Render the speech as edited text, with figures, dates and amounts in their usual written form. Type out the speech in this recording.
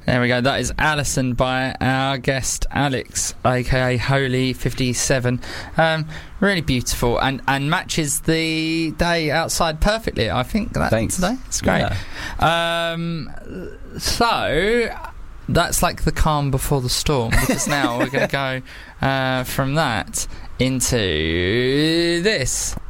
There we go. That is Alison by our guest Alex, aka Holy57. Really beautiful and matches the day outside perfectly. I think that today. It's great. Yeah. So that's like the calm before the storm, because now we're going to go from that into this.